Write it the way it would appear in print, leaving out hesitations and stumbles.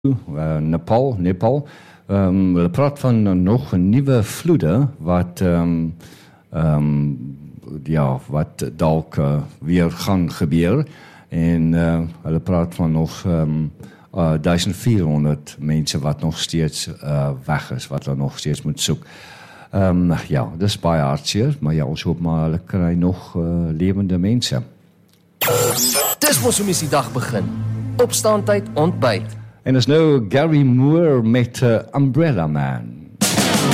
Nepal. Hulle praat van nog 'n nuwe vloede wat wat dalk weer gaan gebeur en hulle praat van nog 1400 mense wat nog steeds weg is, wat hulle nog steeds moet soek. Dis baie hartseer, maar ja, ons hoop maar hulle kry nog lewende mense. Dis mos hoe mens die dag begin. Opstaantyd, ontbyt. En is nou Gary Moore met Umbrella Man.